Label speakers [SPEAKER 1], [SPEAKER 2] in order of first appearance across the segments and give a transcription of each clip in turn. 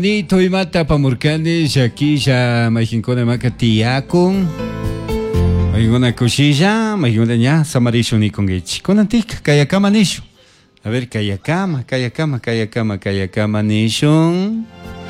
[SPEAKER 1] Ni toimata pamurkani shakisha majinkona maka tiakun majinkona kushilla majinkona ña samarishu ni kungichi kunantik kayakama nishu a ver kayakama nishun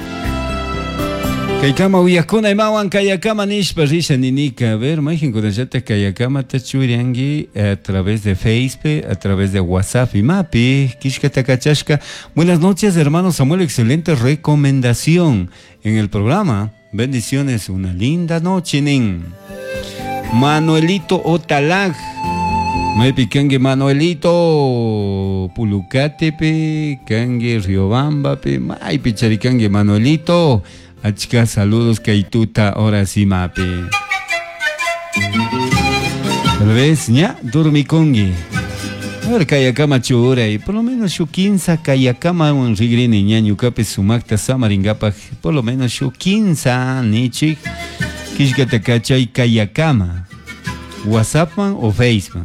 [SPEAKER 1] kayakama uyakuna imawan kayakama nishpa risha ninika a ver majinkona yata kayakama tachuriangi a través de Facebook, a través de WhatsApp y mapi kishkata kachashka. Buenas noches, hermano Samuel, excelente recomendación en el programa. Bendiciones, una linda noche, nin. Manuelito Otalag. Me picangue Manuelito Pulucatepe, cangue Riobamba, pe, may picharicangue Manuelito. Achka, saludos, Kaituta, ahora sí, mape. Tal vez, ña, dormicongue. A ver, kayakama chura y por lo menos su 15 kayakama un rigrini ñañu cape sumakta samaringapa, por lo menos su 15 nichik, kishkata kachay kayakama, WhatsAppman o Facebook.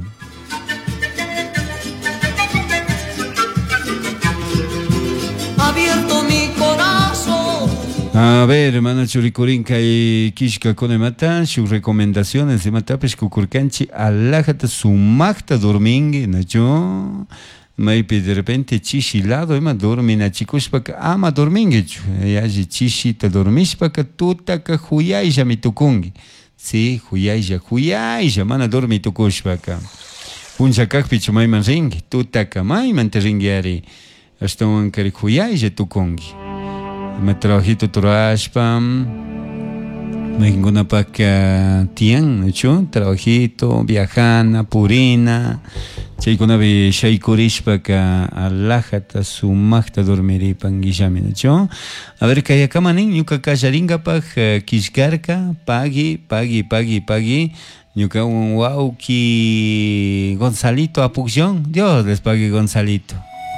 [SPEAKER 2] Abierto mi corazón.
[SPEAKER 1] A ver, hermano Churicurinca y Kishka Konemata, sus recomendaciones de Matapes Kukurkanchi, alájate su magta dormingue, Nacho. Maybe de repente chishilado, ema dormina chikushpaka, ama dormingue, yaji chishita dormishpaka, tutaka huyaija mitukungi. Sí, huyaija, mana dormi tukushpaka. Puncha kakpichu mayman ringi, tutaka mayman te ringiari. Hasta un kari huyaija tukungi. Me trabajito turashpam, me inguna paca tien, ¿no? Trabajito, viajana, purina, chaykuna be shaykurishpa ka alajata sumaqta dormiripan guillami, ¿no? A ver, kayakama nin, ñuka kallaringa paj kishkarka, pagi, ñuka un wauki Gonzalito Apucción, Dios les pague Gonzalito.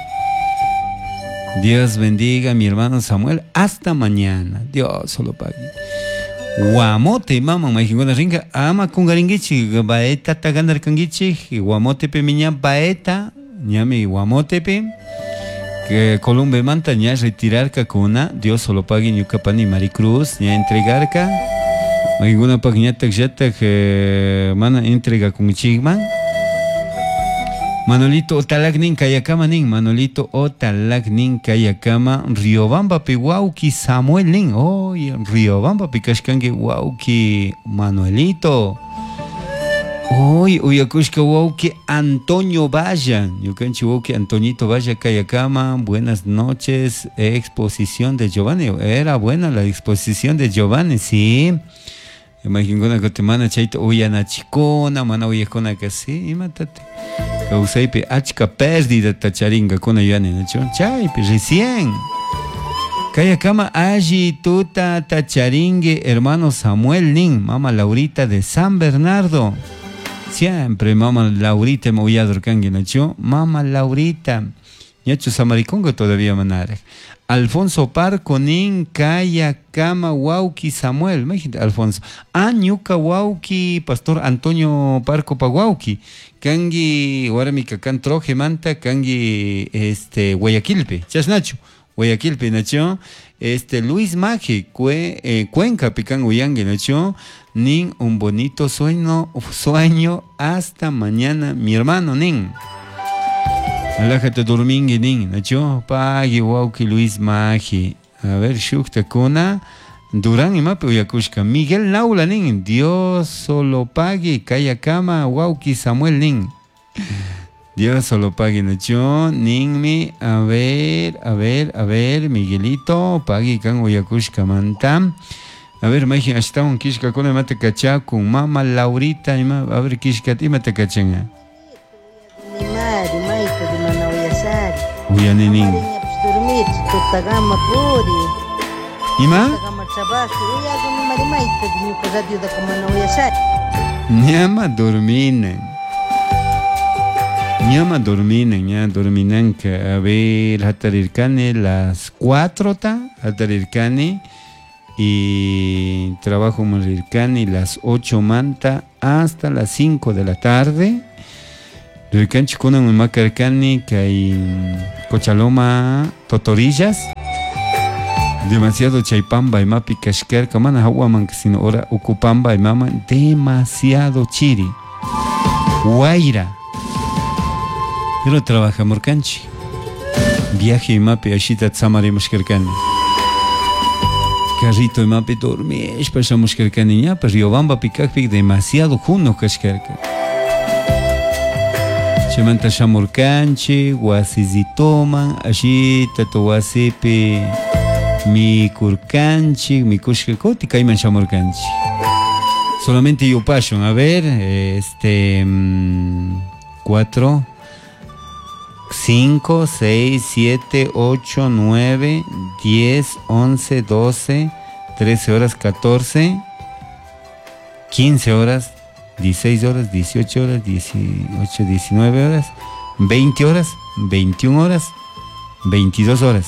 [SPEAKER 1] Dios bendiga a mi hermano Samuel. Hasta mañana. Dios solo pague. Guamote, mama, majingona ringa. Ama kungaringichi. Baeta tagandar kangichi. Guamote pe miña baeta. Ñami guamote pe. Que Columbe manta ña retirar kakuna. Dios solo pague ñucapani Maricruz. Ña entregar ka. Majingona pagñata jeta que mana entrega con chigman. Manolito Otalagnin Kayakama nin, Manolito Otalagnin Kayakama, Riobamba pe Wauki Samuel nin, oh, Riobamba pe Kashkange Wauki Manuelito, hoy Uyakushka Wauki Antonio Valla, Yukanchi Wauki Antonito Valla Kayakama, buenas noches, exposición de Giovanni, era buena la exposición de Giovanni, sí. Imagínate que te manda chaito uyana chicona, mana uyakona que sí, imagínate. Causaipe achka pérdida tacharinga con ayane, ¿no? Chaipe recién. Kayakama aji tuta tacharingue, hermano Samuel nin, mama Laurita de San Bernardo. Siempre mama Laurita me voy a dorkangue, ¿no? Mama Laurita. Ñacho Samaricongo todavía manare. Alfonso Parco nin Kayakama Wauki Samuel. Imagínate, Alfonso. Ñuka Wauki, Pastor Antonio Parco pa Wauki. Kangi, ahora mi cacan troje manta, kangi, Guayaquilpe. Chasnacho. Guayaquilpe, Nacho. Luis Maje, Cuenca, pican Uyangue, Nacho. Nin, un bonito sueño hasta mañana, mi hermano, nin. Alájate dormingue nin, Nacho, pagi wauki Luis Maji. A ver, shukta kuna, Durán y mape uyakushka. Miguel Naula nin, Dios solo pague, Kayakama, wauki Samuel nin. Dios solo pague, Nacho, nin mi, a ver, Miguelito, pague kan uyakushka mantam. A ver, Maji, hasta un kishka kuna mate kachaku, mama Laurita, a ver, kishka timate kachenga. Uyaninin.
[SPEAKER 2] Dormir, tutagama puri.
[SPEAKER 1] Ima?
[SPEAKER 2] Tutagama chabaki. Uyago marimaita de mi radio da como no uyasar.
[SPEAKER 1] Ñama dorminan que a ver hatarirkane las 4 hatarirkane y trabajo marirkane las 8 manta hasta las 5 de la tarde. Ricanchi kuna macarcani que hay Cochaloma Totorillas Demasiado chaipamba y mapi kashkerka mana hawaman sino ora ocupamba y mama demasiado chiri. Guaira. Pero trabaja morcanchi. Viaje y mapi ashita tsamari mushkerkani. Carrito y mapi dormish pasha mushkerkani ña, pero Riobamba pikakpik demasiado juno kashkerka. Chemanta shamurkanchi, wasizitoman, ashita to wasipi mi kurkanchi, mi kushkakoti kaiman shamurkanchi. Solamente yo passion, a ver, 4, 5, 6, 7, 8, 9, 10, 11, 12, 13 horas, 14, 15 horas, 16 horas, 18 horas, 18, 19 horas, 20 horas, 21 horas, 22 horas,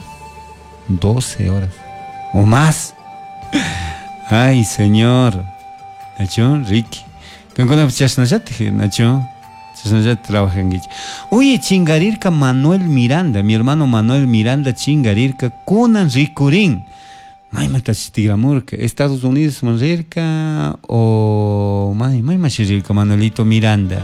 [SPEAKER 1] 12 horas o más. Ay, señor. Nacho, Ricky. ¿Con cuándo chasnayate, Nacho? Chasnayate trabaja en Guiche. Oye, chingarirka Manuel Miranda, mi hermano Manuel Miranda, chingarirka, kunan rikurin. May matachtigramurka, Estados Unidos manrirka o may machirirka Manuelito Miranda.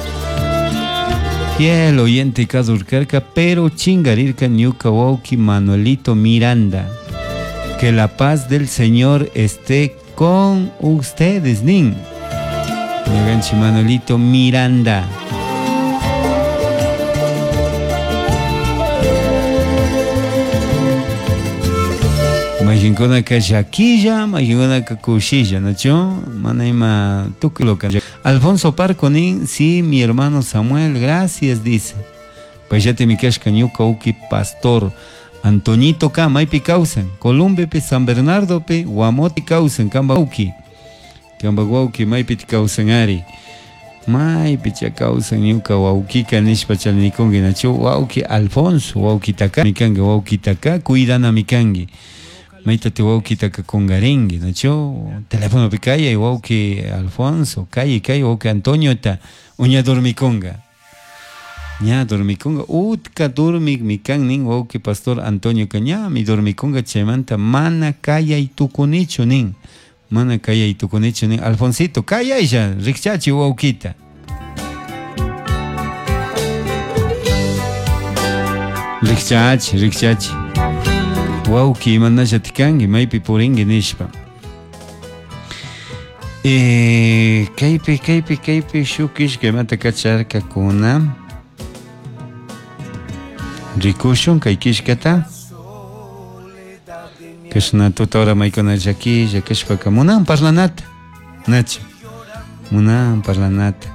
[SPEAKER 1] Fiel oyente kadurkarka, pero chingarirka ñuka wauki Manuelito Miranda. Que la paz del Señor esté con ustedes, nin. Ñaganchi Manuelito Miranda. Majinkona ka Shakilla, majinkona ka Kushilla, ¿no? Manaima tukiloka. Alfonso Parconin, sí, mi hermano Samuel, gracias, dice. Payate mi kashka ñuka uki pastor. Antoñito K, Maipi Causen, Columbia, San Bernardo, Guamoti Causen, Cambauki, Maipi Causen Ari, Maipi Causen, Yuka, Wauki, Kanish Pachalnikongi, Nacho, Wauki Alfonso, Wauki Taka, Mikangi, Wauki Taka, Cuidana Mikangi, Maita te Wauki Taka Congarengi, Nacho, teléfono Picaya, y Wauki Alfonso, Calle, Wauki Antonio, Uña Dormiconga. Ña dormiconga utka dormik mi kan nin wauki pastor Antonio Caña mi dormiconga chemanta mana kaya y tukunicho nin mana kaya y tukunicho nin Alfonsito kaya ya rikchachi waukita rikchachi wauki manasha tikangi maypi puringi nishpa kaypi shukish kemata kacharka kuna Rikushun kaikishkata Kashna tutora maikona jakilla kashpaka munan parlanata Nacho munan parlanata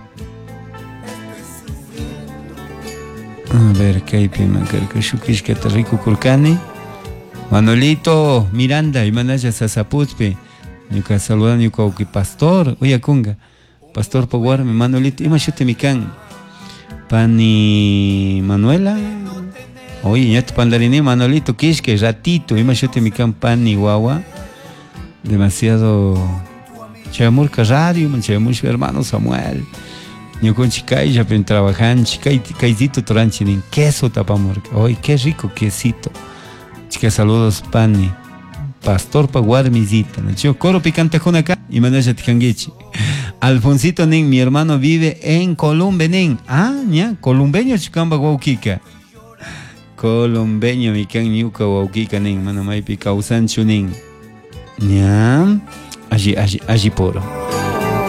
[SPEAKER 1] A ver kaypi makarka shukishkata riku kurkani Manolito Miranda imanaya sasaputpi Ñuka saludan ñuka uki pastor uyakunga pastor paguarme Manolito ima shute mikan Pani Manuela Oye, ya te pandariné Manolito Kishke, ratito, imagínate mi campani guagua. Demasiado Chamurka radio, manchamos hermano Samuel. Yo con chicay ya pen trabajan, chicaizito toranchinin, queso tapamurka. Oye, qué rico quesito. Chica, saludos pani. Pastor Paguar misita. Yo coro picante con acá y manaya ticanguichi. Alfonsito nin, mi hermano vive en Colombia nin. Ah, ya, colombeño chicamba guauquica. Colombeño mi can ñuka wauquica nin, manamaipi causanchu nin. Ñam, allí poro.